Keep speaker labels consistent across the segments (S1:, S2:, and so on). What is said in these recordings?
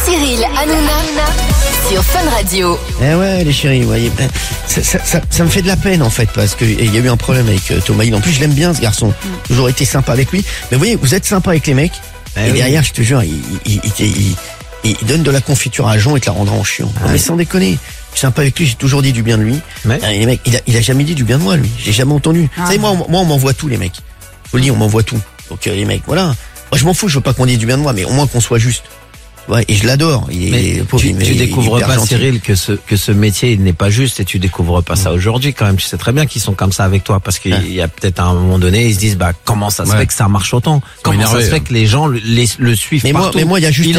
S1: Cyril Hanouna sur Fun Radio.
S2: Eh ouais, les chéris, vous voyez, ça me fait de la peine en fait, parce que il y a eu un problème avec Thomas Hill. En plus, je l'aime bien ce garçon. Toujours été sympa avec lui. Mais vous voyez, vous êtes sympa avec les mecs. Et derrière, je te jure, il donne de la confiture à Jean et te la rendra en chiant. Non, mais sans déconner. Je suis sympa avec lui, j'ai toujours dit du bien de lui. Les mecs, il a jamais dit du bien de moi, lui. J'ai jamais entendu. Vous savez, moi, on m'envoie tout, les mecs. Je vous le dis, on m'envoie tout. Donc, les mecs, voilà. Moi, je m'en fous, je veux pas qu'on dise du bien de moi, mais au moins qu'on soit juste. Ouais, et je l'adore.
S3: Tu découvres pas, Cyril, que ce métier, il n'est pas juste, et tu découvres pas ça aujourd'hui quand même. Tu sais très bien qu'ils sont comme ça avec toi, parce qu'il y a peut-être à un moment donné, ils se disent, comment ça se fait que ça marche autant? Comment ça se fait que les gens le suivent partout?
S2: Mais moi, il y a juste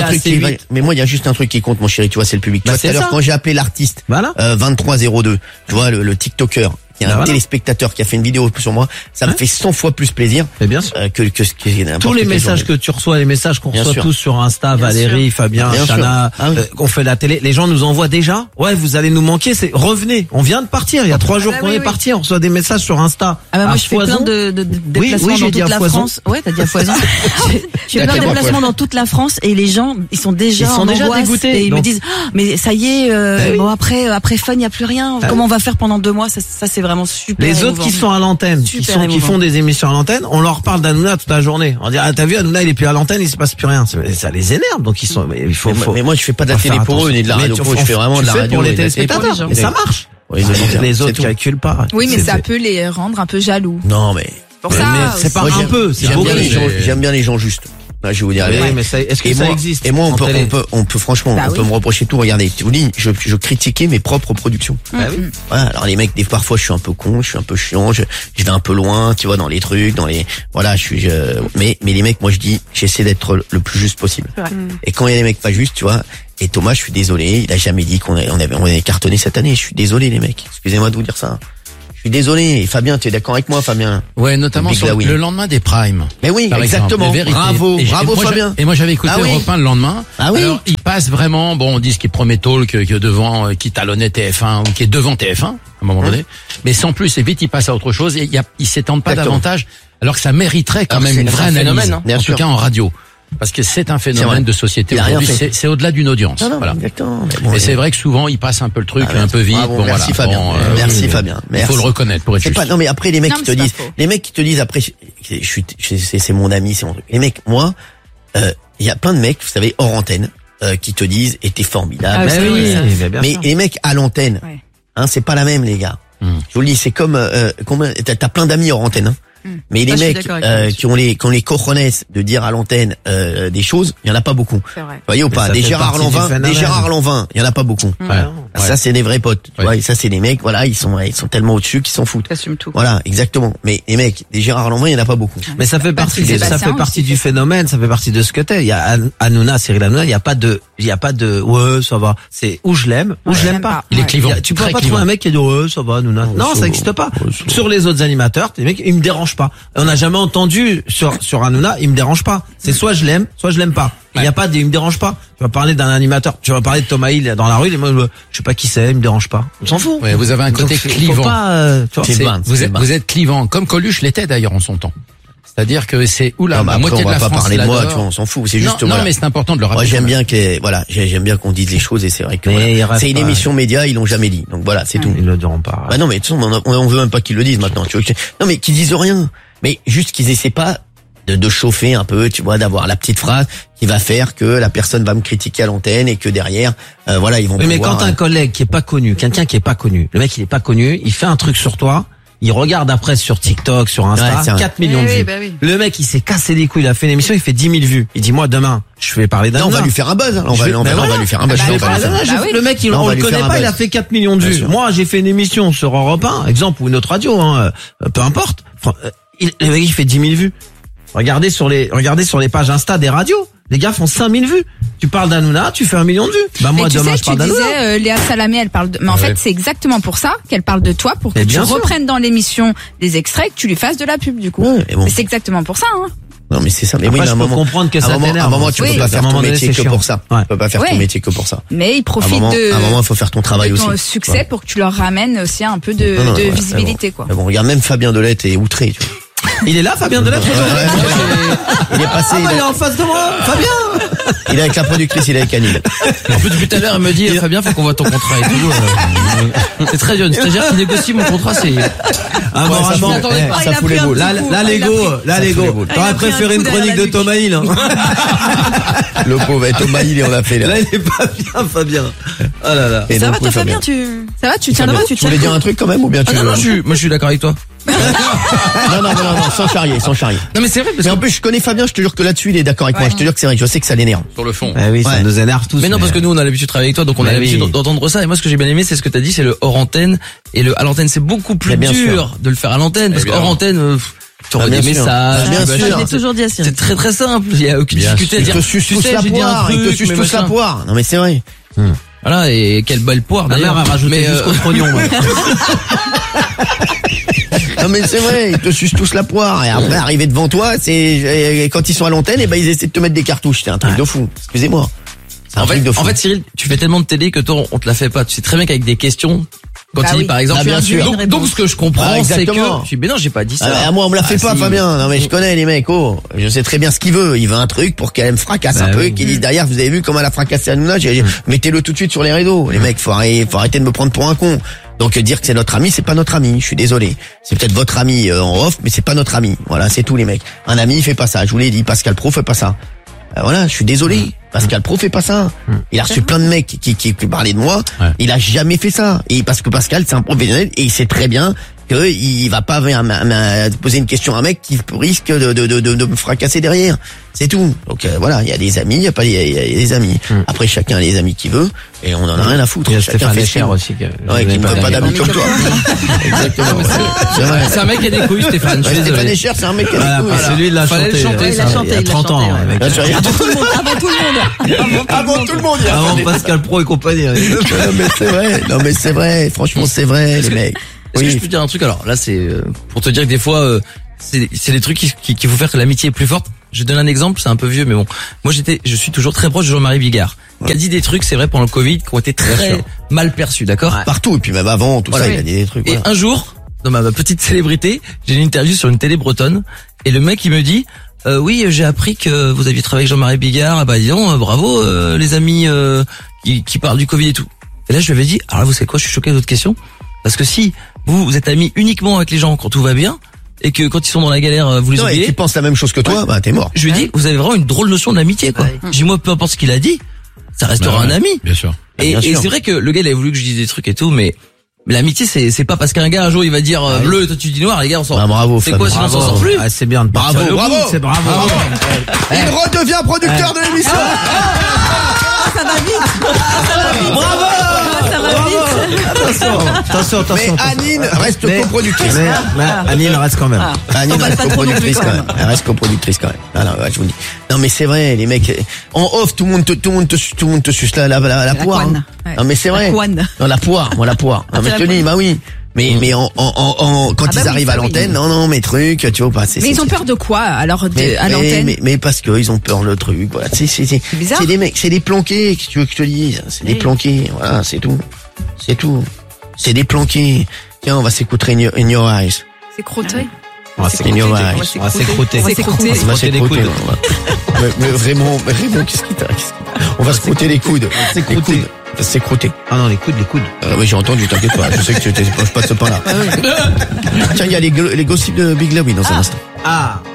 S2: un truc qui compte, mon chéri, tu vois, c'est le public. Tu vois, tout à l'heure, quand j'ai appelé l'artiste, 2302, tu vois, le TikToker, il y a un téléspectateur qui a fait une vidéo sur moi, ça me fait 100 fois plus plaisir que ce qui est
S3: tous les messages que tu reçois, les messages qu'on reçoit tous sur Insta, Valérie, Fabien, Chana, qu'on fait la télé, les gens nous envoient déjà, vous allez nous manquer, revenez, on vient de partir, il y a 3 jours qu'on est parti, on reçoit des messages sur Insta.
S4: Moi je fais plein de déplacements dans toute la France. Ouais, t'as dit à foison. Je fais plein de déplacements dans toute la France et les gens, ils sont déjà dégoûtés. Et ils me disent, mais ça y est, bon après Fun, il n'y a plus rien. Comment on va faire pendant 2 mois? Ça c'est vraiment super.
S3: Les autres qui sont à l'antenne, qui font des émissions à l'antenne, on leur parle d'Hanouna toute la journée. On dit, t'as vu, Hanouna, il est plus à l'antenne, il se passe plus rien. Ça les énerve, donc
S2: mais moi, je fais pas de la télé pour eux, ni de la radio pour eux, je fais vraiment de la radio
S3: pour les téléspectateurs. Et ça marche. Les autres calculent pas.
S4: Oui, mais ça peut les rendre un peu jaloux.
S2: Non, mais.
S4: Pour ça.
S3: C'est pas un peu, c'est beaucoup.
S2: J'aime bien les gens justes. Là, je vais vous dire.
S3: Mais est-ce que ça existe?
S2: Et moi, on peut franchement, on peut me reprocher tout. Regardez, je vous dis, je critiquais mes propres productions. Voilà, alors les mecs, parfois, je suis un peu con, je suis un peu chiant, je vais un peu loin, tu vois, dans les trucs, voilà, mais les mecs, moi, je dis, j'essaie d'être le plus juste possible. Et quand il y a des mecs pas justes, tu vois, et Thomas, je suis désolé, il a jamais dit qu'on avait cartonné cette année. Je suis désolé, les mecs. Excusez-moi de vous dire ça. Je suis désolé. Fabien, tu es d'accord avec moi, Fabien?
S5: Ouais, notamment sur le lendemain des primes.
S2: Mais oui, exactement. Bravo, Fabien.
S5: Et moi, j'avais écouté Europe 1 le lendemain. Alors, il passe vraiment, on dit ce qui promet tôt, que devant, qui talonnait TF1, ou qui est devant TF1, à un moment donné. Mais sans plus, et vite, il passe à autre chose, et il s'étend pas davantage, alors que ça mériterait quand même une vraie analyse. En tout cas, en radio. Parce que c'est un phénomène de société aujourd'hui, c'est au-delà d'une audience. Voilà. Mais c'est vrai que souvent, il passe un peu le truc, un peu vite.
S2: Merci Fabien. Merci Fabien.
S5: Il faut le reconnaître pour être juste.
S2: Non mais après les mecs qui te disent après, c'est mon ami, c'est mon truc. Les mecs, moi, il y a plein de mecs, vous savez, hors antenne, qui te disent, et t'es formidable. Mais les mecs à l'antenne, c'est pas la même les gars. Je vous le dis, c'est comme t'as plein d'amis hors antenne. Mais les mecs qui ont les cojones de dire à l'antenne des choses, il y en a pas beaucoup. Vous voyez ou pas? Des Gérard Lanvin, il y en a pas beaucoup. Ça c'est des vrais potes. Tu vois, et ça c'est des mecs, voilà, ils sont tellement au-dessus qu'ils s'en foutent.
S4: T'assumes tout.
S2: Voilà, exactement. Mais les mecs, des Gérard Lanvin, il y en a pas beaucoup.
S3: Mais ça fait partie du phénomène, ça fait partie de ce que t'es. Il y a Hanouna, Cyril Hanouna, il y a pas de ça va. C'est ou je l'aime ou je l'aime pas.
S5: Il est clivant.
S3: Tu peux pas trouver un mec qui dit ça va Hanouna. Non, ça n'existe pas. Sur les autres animateurs, les mecs, ils me dérangent pas. On n'a jamais entendu sur Hanouna, il me dérange pas. C'est soit je l'aime, soit je l'aime pas. Il y a pas il me dérange pas. Tu vas parler d'un animateur, tu vas parler de Thomas Hill dans la rue, et moi je sais pas qui c'est, il me dérange pas. On s'en fout.
S5: Ouais, vous avez un côté clivant. Vous êtes clivant, comme Coluche l'était d'ailleurs en son temps. C'est-à-dire que c'est la moitié de la France.
S2: On va pas parler de moi, tu vois, on s'en fout. C'est juste
S5: non, mais c'est important de le rappeler.
S2: Moi, j'aime bien qu'on dise les choses, et c'est vrai que c'est une émission média, ils l'ont jamais dit. Donc voilà, c'est tout.
S3: Ils le diront pas.
S2: Non, mais de toute façon, on veut même pas qu'ils le disent maintenant. Tu vois, non, mais qu'ils disent rien. Mais juste qu'ils essaient pas de chauffer un peu, tu vois, d'avoir la petite phrase qui va faire que la personne va me critiquer à l'antenne et que derrière, ils vont.
S3: Mais quand un collègue qui est pas connu, quelqu'un qui est pas connu, le mec il est pas connu, il fait un truc sur toi. Il regarde après sur TikTok, sur Insta, 4 millions de vues. Le mec, il s'est cassé les couilles, il a fait une émission, il fait 10 000 vues. Il dit, moi, demain, je vais parler d'un.
S2: On va lui faire un buzz, on va lui faire un buzz.
S3: Le mec, on le connaît pas, il a fait 4 millions de vues. Moi, j'ai fait une émission sur Europe 1, exemple, ou une autre radio, peu importe. Le mec, il fait 10 000 vues. Regardez sur les pages Insta des radios. Les gars font 5 000 vues. Tu parles d'Hanouna, tu fais 1 million de vues. Moi, demain, je parle d'Hanouna.
S4: Tu disais, Léa Salamé, elle parle mais en fait, c'est exactement pour ça qu'elle parle de toi, pour que tu reprennes dans l'émission des extraits, que tu lui fasses de la pub, du coup. Mais c'est exactement pour ça,
S2: Non, mais c'est ça. Mais
S3: après, je peux comprendre que ça t'énerve.
S2: À un moment, tu peux pas faire ton métier que pour ça. Tu peux pas faire ton métier que pour ça.
S4: Mais il profite
S2: à un moment, il faut faire ton travail aussi.
S4: Ton succès pour que tu leur ramènes aussi un peu de visibilité, quoi.
S2: Bon, regarde, même Fabien Delette est outré, tu vois.
S3: Il est là, Fabien Delettre?
S2: Il est passé.
S3: Il est en face de moi, Fabien.
S2: Il est avec la productrice, il est avec Annie.
S6: En plus, depuis tout à l'heure, elle me dit, Fabien, faut qu'on voit ton contrat et tout. C'est très jeune. C'est-à-dire qu'il négocie mon contrat, c'est...
S3: Vraiment, ça fout les boules. Là, Lego. T'aurais préféré une chronique de Thomas Hill, hein.
S2: Le pauvre, Thomas Hill, et on l'a fait, là.
S3: Là, il est pas bien, Fabien. Oh là là.
S4: Ça va, toi, Fabien, ça va, tu tiens le bras, tu
S2: voulais dire un truc quand même, ou bien tu...
S6: Non, moi, je suis d'accord avec toi.
S2: Non, sans charrier.
S6: Non, mais c'est vrai, parce
S2: que en plus, je connais Fabien, je te jure que là-dessus, il est d'accord avec moi. Je te jure que c'est vrai, je sais que ça l'énerve.
S5: Sur le fond.
S3: Ah oui, ça nous énerve tous.
S6: Mais non, parce que nous, on a l'habitude de travailler avec toi, donc on a l'habitude d'entendre ça. Et moi, ce que j'ai bien aimé, c'est ce que t'as dit, c'est le hors antenne. Et le à l'antenne, c'est beaucoup plus dur de le faire à l'antenne, parce qu'hors antenne, tu aurais des messages.
S2: Bien sûr.
S4: Je l'ai toujours dit à Cyril.
S6: C'est très très simple. Il y a aucune difficulté à dire.
S2: Ils te sucent tous la poire. Ils te sucent tous la poire. Non, mais c'est vrai.
S6: Voilà, et quelle belle poire
S3: d'ailleurs. Ma mère a rajouté jusqu'au trognon.
S2: Non mais c'est vrai, ils te sucent tous la poire. Et après, arriver devant toi, quand ils sont à l'antenne, ils essaient de te mettre des cartouches. C'est un truc de fou. Excusez-moi.
S6: En fait, Cyril, tu fais tellement de télé que toi, on te la fait pas. Tu sais très bien qu'avec des questions, quand il dit par exemple,
S2: bien sûr.
S6: Donc ce que je comprends, c'est que mais non, j'ai pas dit ça.
S2: Moi, on me la fait pas, Fabien. Non mais je connais les mecs. Je sais très bien ce qu'il veut. Il veut un truc pour qu'elle me fracasse un peu, qu'il dise derrière, vous avez vu comment elle a fracassé Hanouna. Mettez-le tout de suite sur les réseaux. Les mecs, faut arrêter de me prendre pour un con. Donc dire que c'est notre ami, c'est pas notre ami. Je suis désolé. C'est peut-être votre ami en off, mais c'est pas notre ami. Voilà, c'est tout les mecs. Un ami, il fait pas ça. Je vous l'ai dit. Pascal Pro fait pas ça. Voilà, je suis désolé. Pascal Pro fait pas ça. Il a reçu plein de mecs qui parlaient de moi. Il a jamais fait ça. Et parce que Pascal, c'est un professionnel et il sait très bien qu'il va pas poser une question à un mec qui risque de me fracasser derrière. C'est tout. Donc voilà, il y a des amis, il y a des amis. Après, chacun a les amis qu'il veut et on en a rien à foutre.
S3: Il y a Stéphane Echer aussi.
S2: Qui ne veut pas d'amis comme toi. Exactement.
S6: C'est un mec qui a des couilles, Stéphane.
S2: Stéphane Echer, c'est un mec qui a des couilles.
S3: C'est lui, il l'a chanté.
S4: Il a chanté.
S3: Il y a 30 ans.
S2: Avant tout le monde.
S3: Avant Pascal Pro et compagnie.
S2: Non mais c'est vrai. Franchement, c'est vrai, les mecs.
S6: Est-ce que je peux dire un truc? Alors là, c'est pour te dire que des fois, c'est des trucs qu'il faut faire que l'amitié est plus forte. Je donne un exemple, c'est un peu vieux, mais bon. Moi, je suis toujours très proche de Jean-Marie Bigard, qui a dit des trucs, c'est vrai, pendant le Covid, qui ont été très mal perçus, d'accord?
S2: Partout, et puis même avant, tout ça, il a dit des trucs.
S6: Et un jour, dans ma petite célébrité, j'ai une interview sur une télé bretonne, et le mec, il me dit, oui, j'ai appris que vous aviez travaillé avec Jean-Marie Bigard, ah bah dis donc, bravo, les amis qui parlent du Covid et tout. Et là, je lui avais dit, alors là, vous savez quoi, je suis choqué de votre question, parce que si vous êtes amis uniquement avec les gens quand tout va bien, et que quand ils sont dans la galère, vous les oubliez.
S2: Et qui pensent la même chose que toi, bah t'es mort.
S6: Je lui dis, vous avez vraiment une drôle notion de l'amitié, quoi. Je dis, moi, peu importe ce qu'il a dit, ça restera un ami.
S5: Bien sûr.
S6: Et c'est vrai que le gars, il a voulu que je dise des trucs et tout, mais l'amitié, c'est pas parce qu'un gars un jour il va dire bleu, toi tu dis noir, les gars, on s'en.
S2: Bravo.
S6: C'est quoi sinon on s'en sort plus?
S3: C'est bien.
S2: Bravo.
S3: C'est bravo.
S2: Il redevient producteur de l'émission.
S4: Ça va vite.
S2: Bravo.
S4: Ça va vite.
S3: Attention.
S2: Mais Anine reste coproductrice.
S3: Mais Anine reste quand même.
S2: Anine reste coproductrice quand même. Elle reste coproductrice quand même. Non, je vous dis. Non, mais c'est vrai, les mecs. En off, tout le monde te suce la poire. Non, mais c'est vrai. Non, la poire. Moi, la poire. Non, mais je te dis, bah oui. Mais quand ils arrivent à l'antenne, non, mes trucs, tu vois pas.
S4: Mais ils ont peur de quoi, alors, à l'antenne?
S2: Mais parce que ils ont peur le truc, voilà. C'est
S4: bizarre.
S2: C'est des mecs, c'est des planqués, que tu veux que je te dise. C'est des planqués, voilà, c'est tout. C'est tout. C'est des planqués. Tiens, on va s'écouter In Your Eyes.
S4: C'est crotté.
S2: On va s'écouter.
S3: On va s'écrouter.
S2: On va s'écrouter. Mais vraiment, qu'est-ce qui t'a? On va se croûter les coudes.
S3: S'écrouter.
S2: S'écrouter.
S3: Ah non, les coudes.
S2: Oui, j'ai entendu, t'inquiète pas. Je sais que tu t'es pas de ce pain-là. Tiens, il y a les gossips de Big Lobby dans un instant.
S3: Ah.